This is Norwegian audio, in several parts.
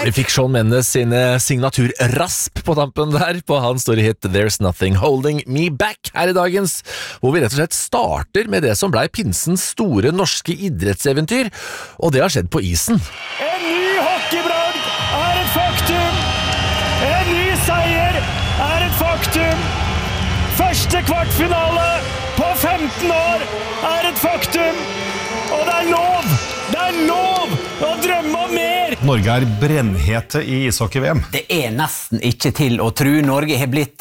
Vi fikk Shawn Mendes sine signaturrasp på tampen der, på hans store hit There's Nothing Holding Me Back her i dagens, hvor vi rett og slett starter med det som ble pinsens store norske idrettseventyr, og det har skjedd på isen. En ny hockeybragd et faktum! En ny seier et faktum! Første kvartfinale på 15 år et faktum! Og det er lov å drømme om mer! Norge brennhete i ishockey-VM. Det nesten ikke til å tro. Norge har blitt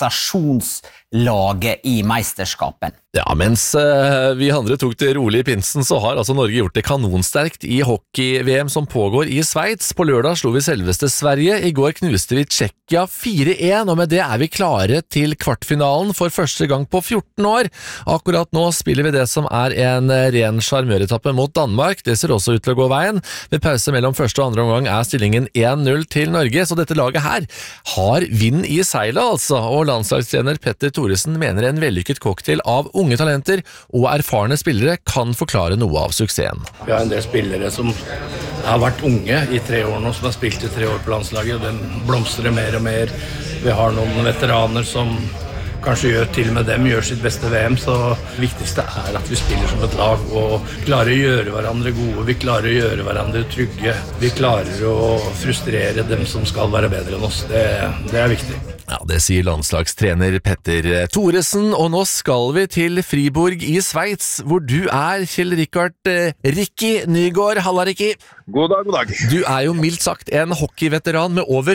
sensasjonslaget i meisterskapen. Ja, mens vi andre tok det rolig i pinsen, så har altså Norge gjort det kanonsterkt i hockey-VM som pågår i Sveits. På lørdag slo vi selveste Sverige, i går knuste vi Tsjekkia 4-1, og med det vi klare til kvartfinalen for første gang på 14 år. Akkurat nå spiller vi det som en ren charmøretappe mot Danmark. Det ser også ut til å gå veien. Ved pause mellom første og andre omgang stillingen 1-0 til Norge, så dette laget her har vind i seilet altså, og landslagstrener Petter Thoresen mener en vellykket cocktail av unge talenter og erfarne spillere kan forklare noe av suksessen. Vi har en del spillere som har vært unge i 3 år nå, som har spilt i 3 år på landslaget, og den blomstrer mer og mer. Vi har noen veteraner som kanskje til og med dem gjør sitt beste VM, så det viktigste at vi spiller som et lag og klarer å gjøre hverandre gode, vi klarer å gjøre hverandre trygge, vi klarer å frustrere dem som skal være bedre enn oss. Det viktig. Ja, det sier landslagstrener Petter Thoresen, og nå skal vi til Fribourg i Sveits, hvor du Kjell Rikard Ricky Nygård. Halla, Ricky. God dag. Du jo mildt sagt en hockeyveteran med over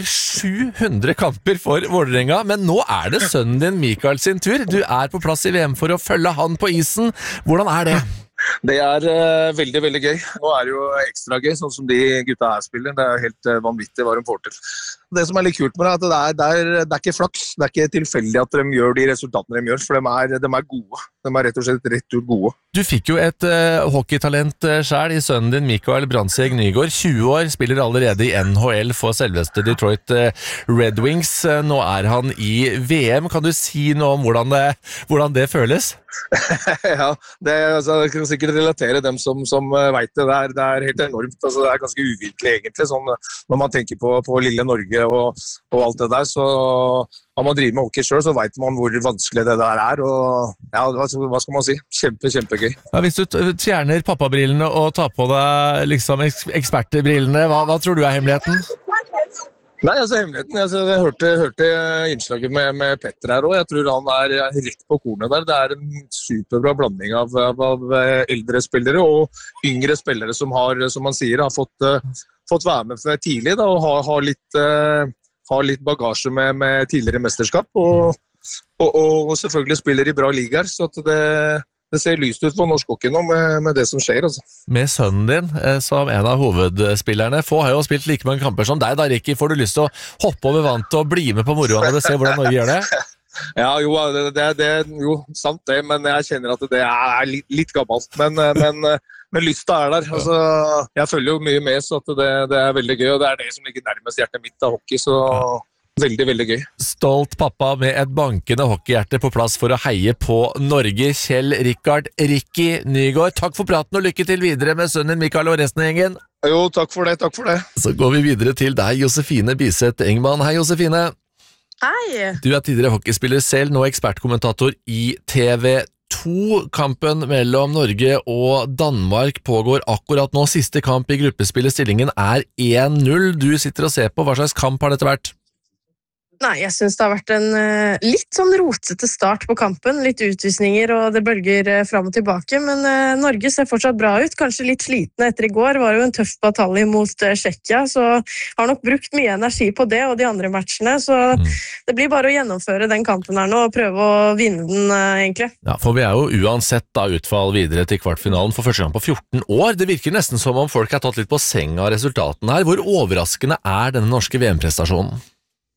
700 kamper for Vålerenga, men nå det sønnen din Mikael sin tur. Du på plass i VM for å følge han på isen. Hvordan det? Det veldig, veldig gøy. Nå det jo ekstra gøy, sånn som de gutta her spiller. Det helt vanvittig hva de får til. Det som litt kult med det at det ikke flaks. Det ikke tilfeldig at de gjør de resultatene de gjør, for de gode. De rett og slett rett ut gode. Du fikk jo et hockeytalent selv i sønnen din, Mikael Brandseg Nygård. 20 år, spiller allerede i NHL for selveste Detroit Red Wings. Nå han i VM. Kan du si noe om hvordan det føles? Ja, jeg kan sikkert relatere dem som vet det. Det helt enormt. Altså, det ganske uvirkelig egentlig, sånn, når man tenker på lille Norge og alt det der, så når man driver med hockey selv, så vet man hvor vanskelig det der og ja, hva skal man si? Kjempegøy. Ja, hvis du fjerner pappabrillene og tar på deg liksom ekspertbrillene, hva tror du hemmeligheten? Nei, hemmeligheten, jeg hørte innslaget med Petter her også. Jeg tror han rett på kornet der. Det en superbra blanding av eldre spillere og yngre spillere som man sier, har fått være med for tidlig da, og har litt bagasje med tidligere mesterskap, og selvfølgelig spiller i bra ligaer, så at det ser lyst ut på norsk hockey nå med det som skjer. Altså. Med sønnen din som en av hovedspillerne, har jo spilt like mange kamper som deg da, Ricky. Får du lyst til å hoppe over vannet og bli med på moroen og se hvordan Norge gjør det? Ja, jo, jo, sant det, men jeg kjenner at det litt gammelt, men lysta der. Altså, jeg følger jo mye med, så at det veldig gøy, og det det som ligger nærmest hjertet mitt av hockey, så veldig, veldig gøy. Stolt pappa med et bankende hockeyhjerte på plass for å heie på Norge. Kjell Rikard Ricky Nygård, takk for praten og lykke til videre med sønnen Mikael og resten av gjengen. Jo, takk for det. Så går vi videre til deg, Josefine Biseth Engman. Hei, Josefine. Hei. Du tidligere hockeyspiller selv, nå ekspertkommentator i TV2. Kampen mellom Norge og Danmark pågår akkurat nå. Siste kamp i gruppespillet, stillingen 1-0. Du sitter og ser på. Hva slags kamp har dette vært? Nei, jeg synes det har vært en litt sånn rotete start på kampen, litt utvisninger og det bølger frem og tilbake, men Norge ser fortsatt bra ut, kanskje litt slitne etter i går, var jo en tøff batalje mot Tsjekkia, så har nok brukt mye energi på det og de andre matchene, så det blir bare å gjennomføre den kampen her nå og prøve å vinne den egentlig. Ja, for vi jo uansett da utfall videre til kvartfinalen for første gang på 14 år. Det virker nesten som om folk har tatt litt på seng av resultatene her. Hvor overraskende denne norske VM-prestasjonen?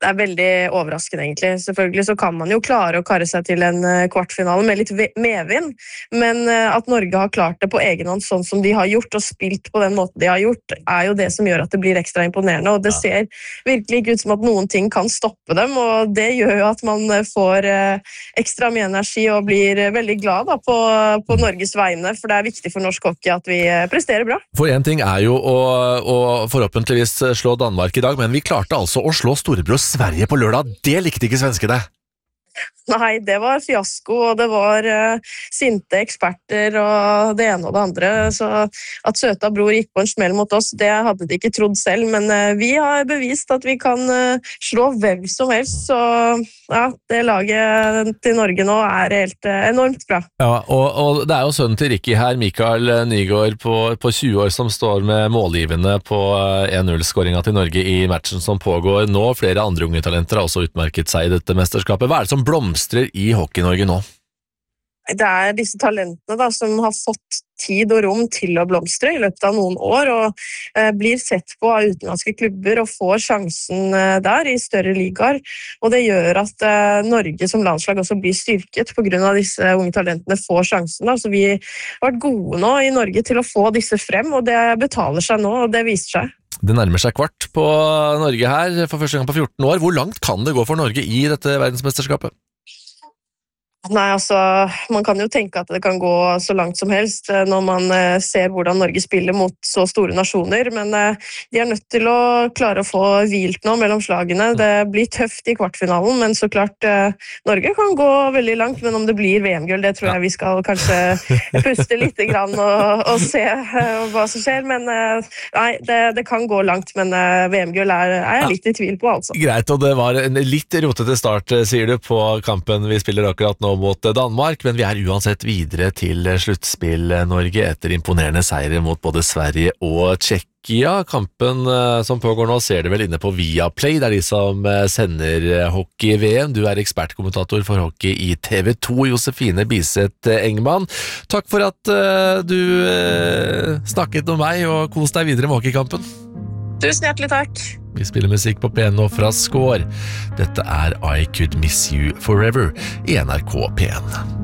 Det veldig overraskende egentlig. Selvfølgelig så kan man jo klare å karre seg til en kvartfinale med litt medvind, men at Norge har klart det på egen hånd sånn som de har gjort, og spilt på den måten de har gjort, jo det som gjør at det blir ekstra imponerende, og det ser virkelig ikke ut som at noen ting kan stoppe dem, og det gjør jo at man får ekstra mye energi og blir veldig glad da, på Norges vegne, for det viktig for norsk hockey at vi presterer bra. For en ting jo å forhåpentligvis slå Danmark i dag, men vi klarte altså å slå storebror Sverige på lørdag. Det likte ikke svenskene. Nei, det var fiasko, og det var sinte eksperter og det ene og det andre, så at søta bror gikk på en smell mot oss, det hadde de ikke trodd selv, men vi har bevist at vi kan slå hvem som helst, så ja, det laget til Norge nå helt enormt bra. Ja, og det jo sønnen til Ricky her, Mikael Nygaard på 20 år, som står med målgivende på 1-0-skåringen til Norge i matchen som pågår nå. Flere andre unge talenter har også utmerket seg i dette mesterskapet. Hva det som blomstrer i Hockey-Norge nå? Det disse talentene da, som har fått tid og rom til å blomstre i løpet av noen år, og blir sett på av utenlandske klubber og får sjansen der i større ligaer. Og det gjør at Norge som landslag også blir styrket på grunn av disse unge talentene får sjansen. Da. Så vi har vært gode nå i Norge til å få disse frem, og det betaler seg nå, og det viser seg. Det nærmer seg kvart på Norge her, for første gang på 14 år. Hvor langt kan det gå for Norge i dette verdensmesterskapet? Nei, altså, man kan jo tenke at det kan gå så langt som helst når man ser hvordan Norge spiller mot så store nasjoner, men de nødt til å klare å få hvilt nå mellom slagene. Det blir tøft i kvartfinalen, men så klart Norge kan gå veldig langt, men om det blir VM-gull, det tror jeg vi skal kanskje puste litt grann og se hva som skjer, men nei, det kan gå langt, men VM-gull jeg litt i tvil på, altså. Greit, og det var en litt rotete start, sier du, på kampen vi spiller akkurat nå mot Danmark, men vi uansett videre til sluttspill Norge etter imponerende seire mot både Sverige og Tsjekkia. Kampen som pågår nå ser du vel inne på Viaplay, det de som sender hockey-VM. Du ekspertkommentator for hockey i TV 2, Josefine Biseth Engman. Takk for at du snakket om meg og kos deg videre med hockeykampen. Tusen hjertelig takk. Vi spiller musikk på P1 nå fra Score. Dette I Could Miss You Forever i NRK P1.